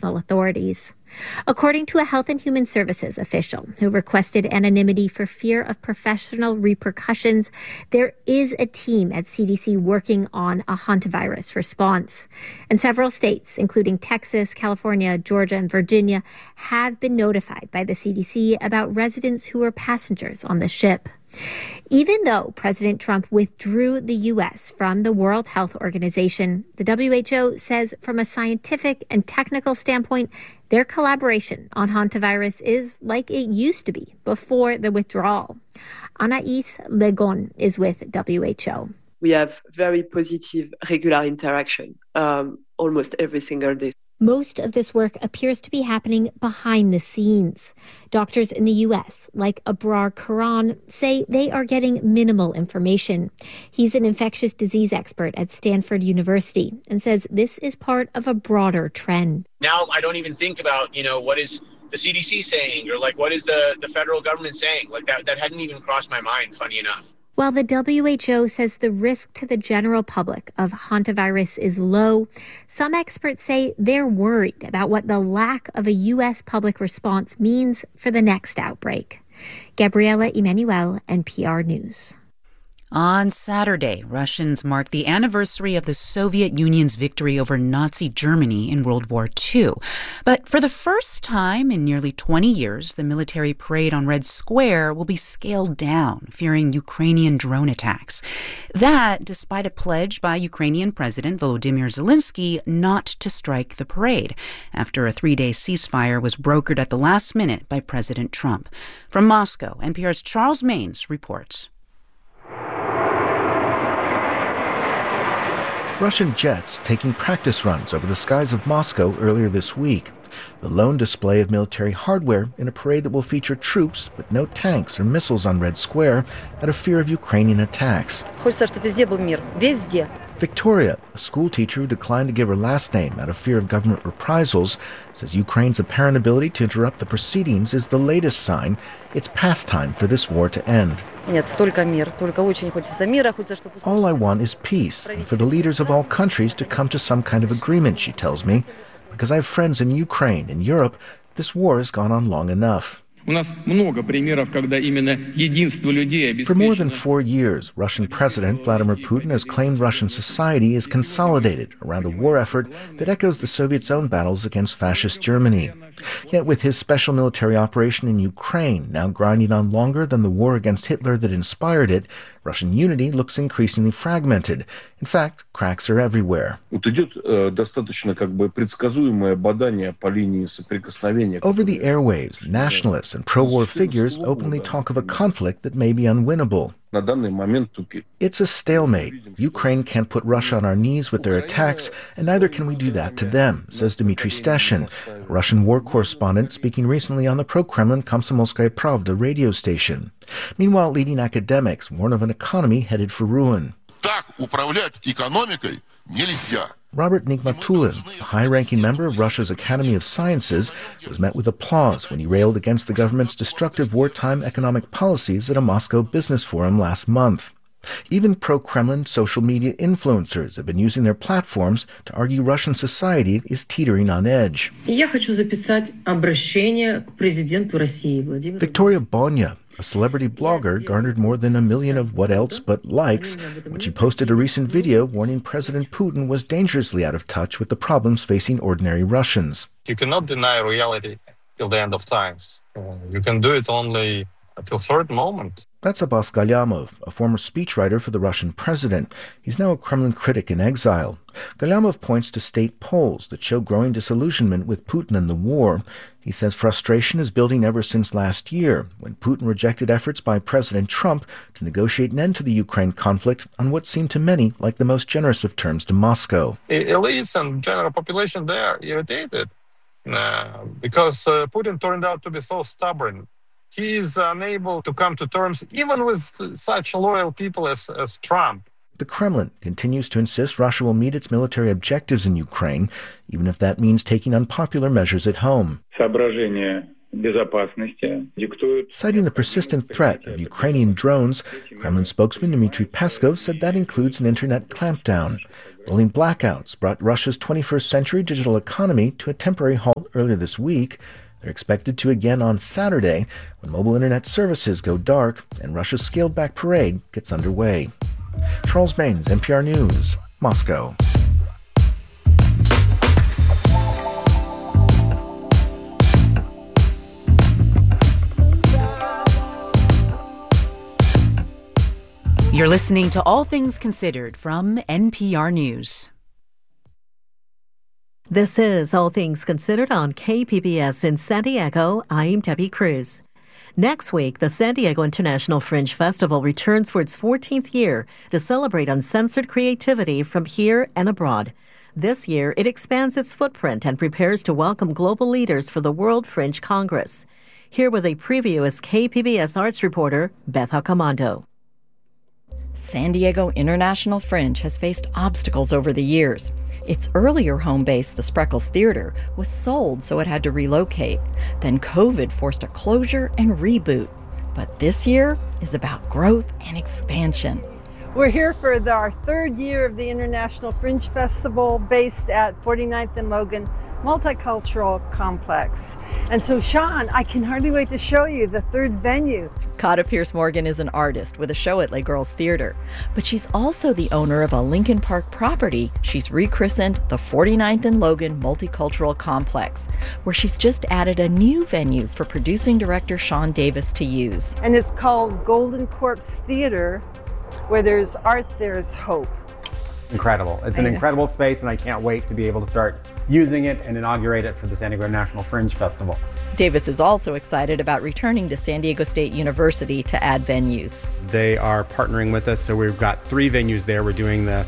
international authorities. According to a Health and Human Services official who requested anonymity for fear of professional repercussions, there is a team at CDC working on a hantavirus response. And several states, including Texas, California, Georgia, and Virginia, have been notified by the CDC about residents who were passengers on the ship. Even though President Trump withdrew the U.S. from the World Health Organization, the WHO says from a scientific and technical standpoint, their collaboration on hantavirus is like it used to be before the withdrawal. Anais Legon is with WHO. We have very positive, regular interaction almost every single day. Most of this work appears to be happening behind the scenes. Doctors in the U.S., like Abrar Karan, say they are getting minimal information. He's an infectious disease expert at Stanford University and says this is part of a broader trend. Now I don't even think about, what is the CDC saying or what is the federal government saying? That hadn't even crossed my mind, funny enough. While the WHO says the risk to the general public of hantavirus is low, some experts say they're worried about what the lack of a U.S. public response means for the next outbreak. Gabriela Emanuel, NPR News. On Saturday, Russians marked the anniversary of the Soviet Union's victory over Nazi Germany in World War II. But for the first time in nearly 20 years, the military parade on Red Square will be scaled down, fearing Ukrainian drone attacks. That, despite a pledge by Ukrainian President Volodymyr Zelensky not to strike the parade, after a 3-day ceasefire was brokered at the last minute by President Trump. From Moscow, NPR's Charles Maynes reports. Russian jets taking practice runs over the skies of Moscow earlier this week. The lone display of military hardware in a parade that will feature troops with no tanks or missiles on Red Square out of fear of Ukrainian attacks. Victoria, a school teacher who declined to give her last name out of fear of government reprisals, says Ukraine's apparent ability to interrupt the proceedings is the latest sign it's past time for this war to end. All I want is peace, and for the leaders of all countries to come to some kind of agreement, she tells me. Because I have friends in Ukraine and Europe, this war has gone on long enough. For more than 4 years, Russian President Vladimir Putin has claimed Russian society is consolidated around a war effort that echoes the Soviets' own battles against fascist Germany. Yet with his special military operation in Ukraine now grinding on longer than the war against Hitler that inspired it, Russian unity looks increasingly fragmented. In fact, cracks are everywhere. Over the airwaves, nationalists and pro-war figures openly talk of a conflict that may be unwinnable. It's a stalemate. Ukraine can't put Russia on our knees with their attacks, and neither can we do that to them, says Dmitry Steshin, a Russian war correspondent speaking recently on the pro-Kremlin Komsomolskaya Pravda radio station. Meanwhile, leading academics warn of an economy headed for ruin. Robert Nigmatulin, a high-ranking member of Russia's Academy of Sciences, was met with applause when he railed against the government's destructive wartime economic policies at a Moscow business forum last month. Even pro-Kremlin social media influencers have been using their platforms to argue Russian society is teetering on edge. Victoria Bonya, a celebrity blogger, garnered more than 1 million of what else but likes when she posted a recent video warning President Putin was dangerously out of touch with the problems facing ordinary Russians. You cannot deny reality till the end of times. You can do it only until a certain moment. That's Abbas Galyamov, a former speechwriter for the Russian president. He's now a Kremlin critic in exile. Galyamov points to state polls that show growing disillusionment with Putin and the war. He says frustration is building ever since last year, when Putin rejected efforts by President Trump to negotiate an end to the Ukraine conflict on what seemed to many like the most generous of terms to Moscow. Elites and general population, they are irritated because Putin turned out to be so stubborn. He is unable to come to terms even with such loyal people as Trump. The Kremlin continues to insist Russia will meet its military objectives in Ukraine, even if that means taking unpopular measures at home. Citing the persistent threat of Ukrainian drones, Kremlin spokesman Dmitry Peskov said that includes an internet clampdown. Rolling blackouts brought Russia's 21st century digital economy to a temporary halt earlier this week. They're expected to again on Saturday when mobile internet services go dark and Russia's scaled-back parade gets underway. Charles Baines, NPR News, Moscow. You're listening to All Things Considered from NPR News. This is All Things Considered on KPBS in San Diego. I'm Debbie Cruz. Next week, the San Diego International Fringe Festival returns for its 14th year to celebrate uncensored creativity from here and abroad. This year, it expands its footprint and prepares to welcome global leaders for the World Fringe Congress. Here with a preview is KPBS arts reporter Beth Accomando. San Diego International Fringe has faced obstacles over the years. Its earlier home base, the Spreckels Theater, was sold, so it had to relocate. Then COVID forced a closure and reboot. But this year is about growth and expansion. We're here for our third year of the International Fringe Festival based at 49th and Logan Multicultural Complex. And so, Sean, I can hardly wait to show you the third venue. Kata Pierce Morgan is an artist with a show at Les Girls Theater, but she's also the owner of a Lincoln Park property she's rechristened the 49th and Logan Multicultural Complex, where she's just added a new venue for producing director Sean Davis to use. And it's called Golden Corpse Theater. Where there's art, there's hope. Incredible. It's an incredible space, and I can't wait to be able to start using it and inaugurate it for the San Diego International Fringe Festival. Davis is also excited about returning to San Diego State University to add venues. They are partnering with us, so we've got 3 venues there. We're doing the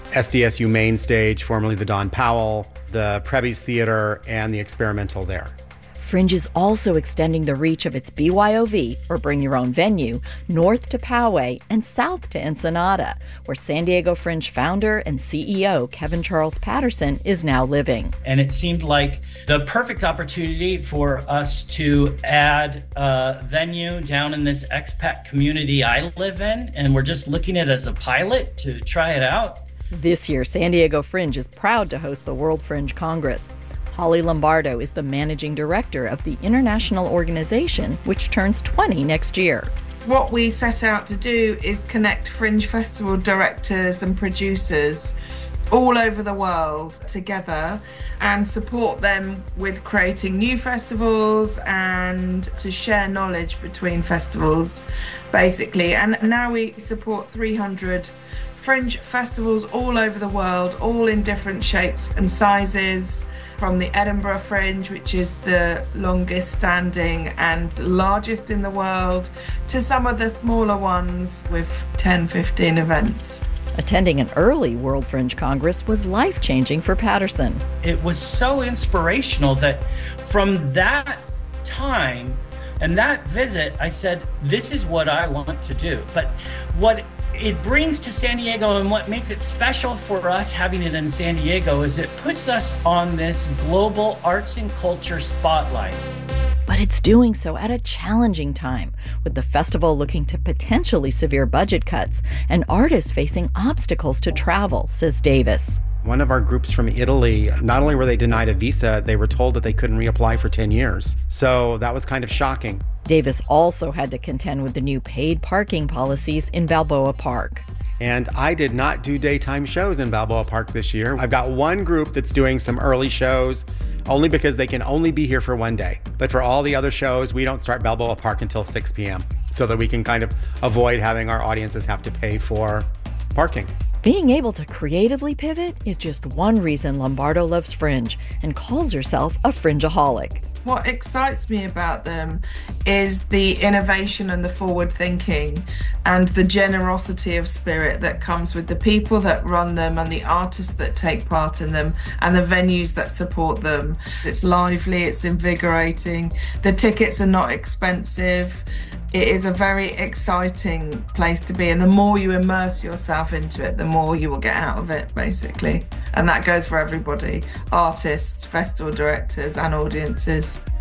SDSU main stage, formerly the Don Powell, the Prebys Theater, and the Experimental there. Fringe is also extending the reach of its BYOV, or Bring Your Own Venue, north to Poway and south to Ensenada, where San Diego Fringe founder and CEO Kevin Charles Patterson is now living. And it seemed like the perfect opportunity for us to add a venue down in this expat community I live in, and we're just looking at it as a pilot to try it out. This year, San Diego Fringe is proud to host the World Fringe Congress. Holly Lombardo is the managing director of the international organization, which turns 20 next year. What we set out to do is connect Fringe Festival directors and producers all over the world together and support them with creating new festivals and to share knowledge between festivals, basically. And now we support 300 Fringe festivals all over the world, all in different shapes and sizes. From the Edinburgh Fringe, which is the longest standing and largest in the world, to some of the smaller ones with 10, 15 events. Attending an early World Fringe Congress was life-changing for Patterson. It was so inspirational that from that time and that visit, I said, this is what I want to do. But what it brings to San Diego and what makes it special for us having it in San Diego is it puts us on this global arts and culture spotlight. But it's doing so at a challenging time, with the festival looking to potentially severe budget cuts and artists facing obstacles to travel, says Davis. One of our groups from Italy, not only were they denied a visa, they were told that they couldn't reapply for 10 years. So that was kind of shocking. Davis also had to contend with the new paid parking policies in Balboa Park. And I did not do daytime shows in Balboa Park this year. I've got one group that's doing some early shows, only because they can only be here for one day. But for all the other shows, we don't start Balboa Park until 6 p.m. so that we can kind of avoid having our audiences have to pay for parking. Being able to creatively pivot is just one reason Lombardo loves Fringe and calls herself a Fringeaholic. What excites me about them is the innovation and the forward thinking and the generosity of spirit that comes with the people that run them and the artists that take part in them and the venues that support them. It's lively, it's invigorating, the tickets are not expensive. It is a very exciting place to be, and the more you immerse yourself into it, the more you will get out of it, basically. And that goes for everybody, artists, festival directors, and audiences.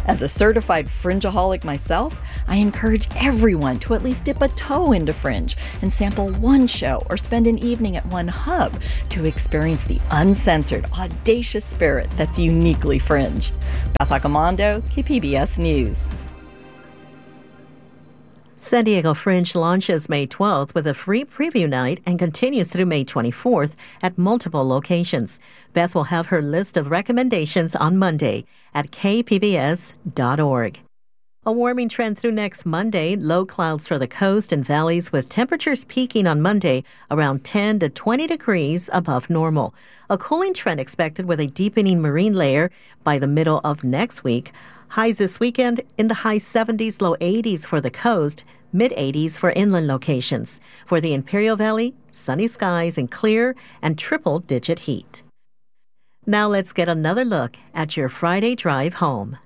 As a certified Fringeaholic myself, I encourage everyone to at least dip a toe into Fringe and sample one show or spend an evening at one hub to experience the uncensored, audacious spirit that's uniquely Fringe. Beth Accomando, KPBS News. San Diego Fringe launches May 12th with a free preview night and continues through May 24th at multiple locations. Beth will have her list of recommendations on Monday at kpbs.org. A warming trend through next Monday, low clouds for the coast and valleys with temperatures peaking on Monday around 10 to 20 degrees above normal. A cooling trend expected with a deepening marine layer by the middle of next week. Highs this weekend in the high 70s, low 80s for the coast, mid 80s for inland locations. For the Imperial Valley, sunny skies and clear and triple-digit heat. Now let's get another look at your Friday drive home.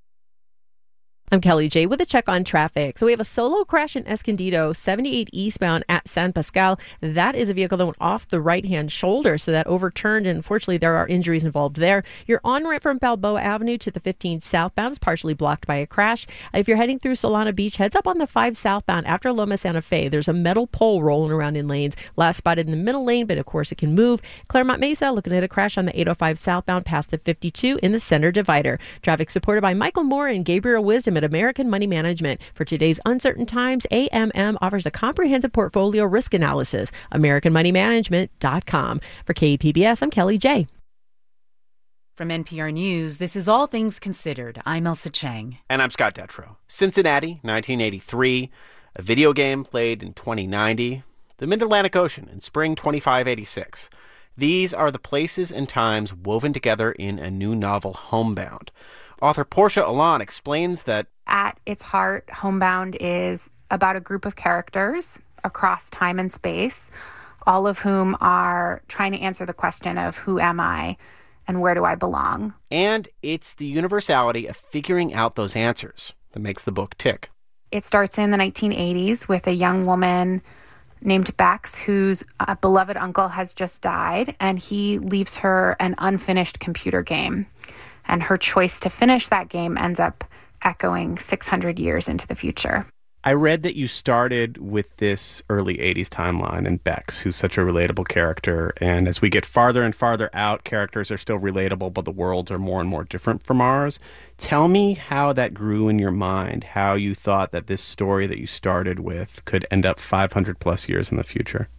I'm Kelly J with a check on traffic. So we have a solo crash in Escondido, 78 eastbound at San Pascal. That is a vehicle that went off the right-hand shoulder, so that overturned, and unfortunately there are injuries involved there. Your on-ramp from Balboa Avenue to the 15 southbound is partially blocked by a crash. If you're heading through Solana Beach, heads up on the 5 southbound after Loma Santa Fe. There's a metal pole rolling around in lanes. Last spotted in the middle lane, but of course it can move. Claremont Mesa, looking at a crash on the 805 southbound past the 52 in the center divider. Traffic supported by Michael Moore and Gabriel Wisdom at American Money Management. For today's uncertain times, AMM offers a comprehensive portfolio risk analysis. AmericanMoneyManagement.com. For KPBS, I'm Kelly J. From NPR News, this is All Things Considered. I'm Elsa Chang. And I'm Scott Detrow. Cincinnati, 1983. A video game played in 2090. The Mid-Atlantic Ocean in spring 2586. These are the places and times woven together in a new novel, Homebound. Author Portia Alon explains that at its heart, Homebound is about a group of characters across time and space, all of whom are trying to answer the question of who am I and where do I belong? And it's the universality of figuring out those answers that makes the book tick. It starts in the 1980s with a young woman named Bex, whose beloved uncle has just died, and he leaves her an unfinished computer game. And her choice to finish that game ends up echoing 600 years into the future. I read that you started with this early 80s timeline and Bex, who's such a relatable character. And as we get farther and farther out, characters are still relatable, but the worlds are more and more different from ours. Tell me how that grew in your mind, how you thought that this story that you started with could end up 500 plus years in the future.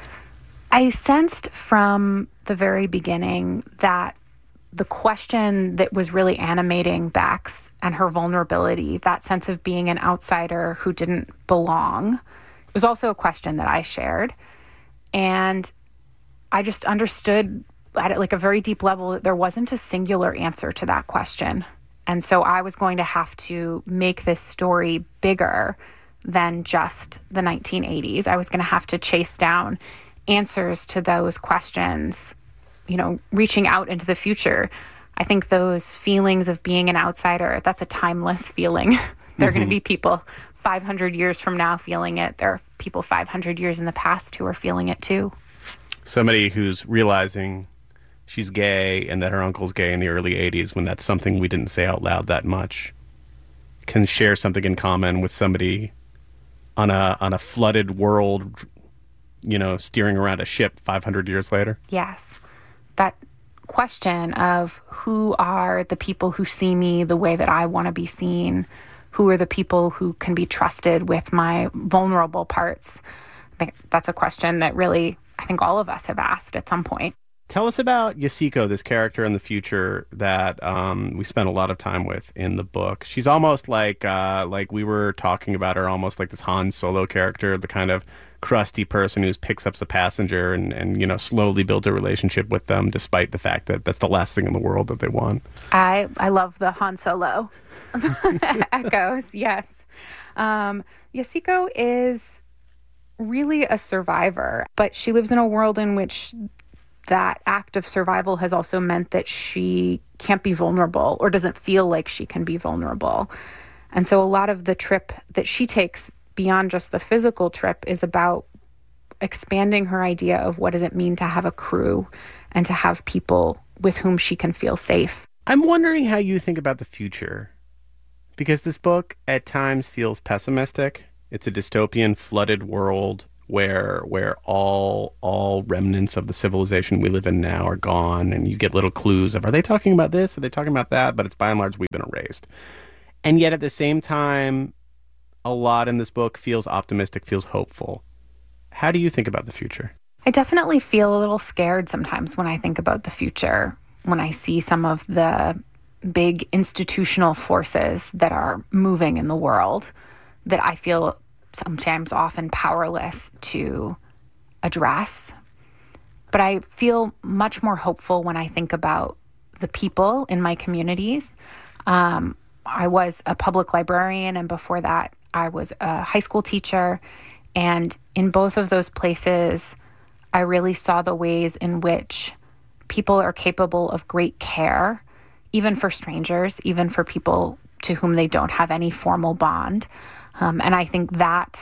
I sensed from the very beginning that the question that was really animating Bex and her vulnerability, that sense of being an outsider who didn't belong, was also a question that I shared. And I just understood at like a very deep level that there wasn't a singular answer to that question. And so I was going to have to make this story bigger than just the 1980s. I was going to have to chase down answers to those questions, you know, reaching out into the future. I think those feelings of being an outsider, that's a timeless feeling. There are going to be people 500 years from now feeling it. There are people 500 years in the past who are feeling it too. Somebody who's realizing she's gay and that her uncle's gay in the early 80s, when that's something we didn't say out loud that much, can share something in common with somebody on a flooded world, you know, steering around a ship 500 years later. Yes. That question of who are the people who see me the way that I want to be seen? Who are the people who can be trusted with my vulnerable parts? I think that's a question that really, I think all of us have asked at some point. Tell us about Yasiko, this character in the future that we spent a lot of time with in the book. She's almost like we were talking about her, almost like this Han Solo character, the kind of crusty person who picks up the passenger and you know, slowly builds a relationship with them, despite the fact that that's the last thing in the world that they want. I love the Han Solo echoes, yes. Yasiko is really a survivor, but she lives in a world in which that act of survival has also meant that she can't be vulnerable or doesn't feel like she can be vulnerable. And so a lot of the trip that she takes beyond just the physical trip is about expanding her idea of what does it mean to have a crew and to have people with whom she can feel safe. I'm wondering how you think about the future Because this book at times feels pessimistic. It's a dystopian, flooded world where all remnants of the civilization we live in now are gone, and you get little clues of, are they talking about this? Are they talking about that? But it's by and large, we've been erased. And yet at the same time, a lot in this book feels optimistic, feels hopeful. How do you think about the future? I definitely feel a little scared sometimes when I think about the future, when I see some of the big institutional forces that are moving in the world that I feel sometimes often powerless to address. But I feel much more hopeful when I think about the people in my communities. I was a public librarian, and before that, I was a high school teacher. And in both of those places, I really saw the ways in which people are capable of great care, even for strangers, even for people to whom they don't have any formal bond. And I think that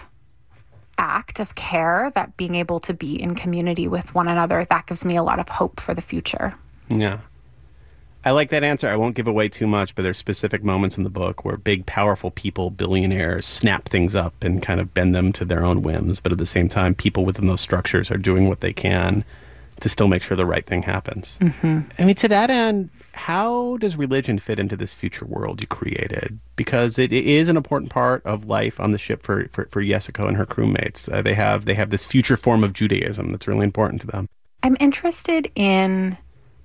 act of care, that being able to be in community with one another, that gives me a lot of hope for the future. Yeah. I like that answer. I won't give away too much, but there's specific moments in the book where big, powerful people, billionaires, snap things up and kind of bend them to their own whims. But at the same time, people within those structures are doing what they can to still make sure the right thing happens. Mm-hmm. I mean, to that end, how does religion fit into this future world you created? Because it is an important part of life on the ship for Yesiko and her crewmates. They have this future form of Judaism that's really important to them. I'm interested in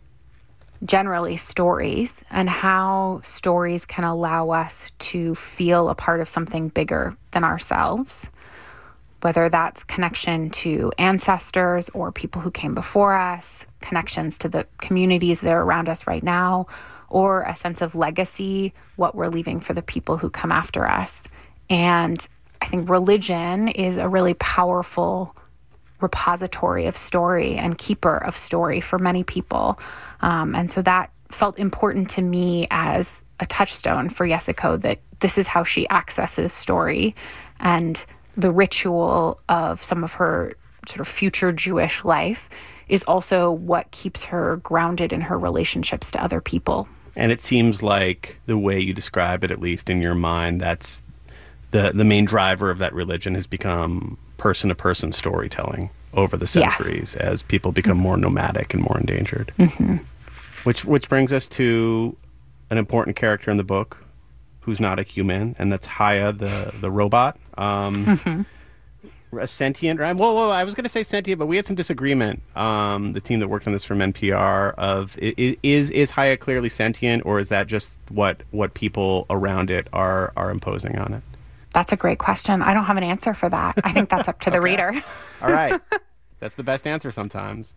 generally stories and how stories can allow us to feel a part of something bigger than ourselves, whether that's connection to ancestors or people who came before us, connections to the communities that are around us right now, or a sense of legacy, what we're leaving for the people who come after us. And I think religion is a really powerful repository of story and keeper of story for many people. And so that felt important to me as a touchstone for Yesiko, that this is how she accesses story, and the ritual of some of her sort of future Jewish life is also what keeps her grounded in her relationships to other people. And it seems like the way you describe it, at least in your mind, that's the main driver of that religion has become person-to-person storytelling over the centuries, yes, as people become more nomadic and more endangered. Mm-hmm. Which brings us to an important character in the book who's not a human, and that's Haya, the robot. Mm-hmm. A sentient, right? Well, I was going to say sentient, but we had some disagreement. The team that worked on this from NPR of is Haya clearly sentient, or is that just what people around it are imposing on it? That's a great question. I don't have an answer for that. I think that's up to the reader. All right. That's the best answer sometimes.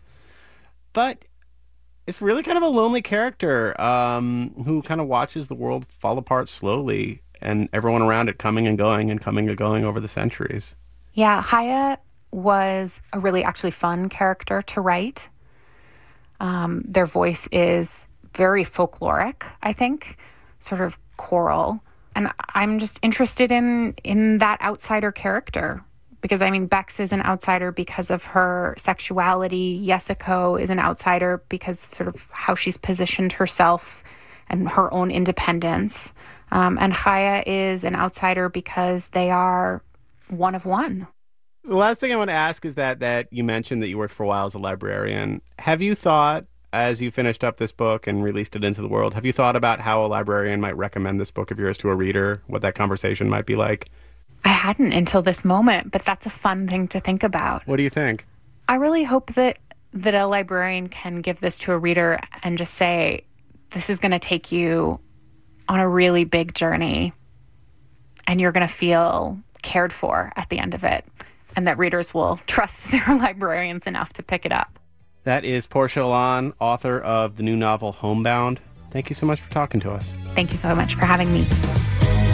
But it's really kind of a lonely character who kind of watches the world fall apart slowly and everyone around it coming and going and coming and going over the centuries. Yeah, Haya was a really actually fun character to write. Their voice is very folkloric, I think, sort of choral. And I'm just interested in that outsider character because, I mean, Bex is an outsider because of her sexuality. Yesiko is an outsider because sort of how she's positioned herself and her own independence. And Haya is an outsider because they are one of one. The last thing I want to ask is that you mentioned that you worked for a while as a librarian. Have you thought, as you finished up this book and released it into the world, have you thought about how a librarian might recommend this book of yours to a reader, what that conversation might be like? I hadn't until this moment, but that's a fun thing to think about. What do you think? I really hope that a librarian can give this to a reader and just say, this is going to take you on a really big journey and you're going to feel cared for at the end of it, and that readers will trust their librarians enough to pick it up. That is Portia Alon, author of the new novel Homebound. Thank you so much for talking to us. Thank you so much for having me.